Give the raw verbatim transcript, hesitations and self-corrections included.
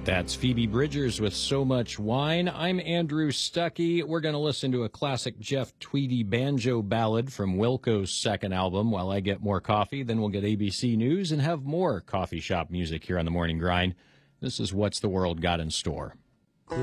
That's Phoebe Bridgers with So Much Wine. I'm Andrew Stuckey. We're going to listen to a classic Jeff Tweedy banjo ballad from Wilco's second album while I get more coffee. Then we'll get A B C News and have more coffee shop music here on The Morning Grind. This is What's the World Got in Store.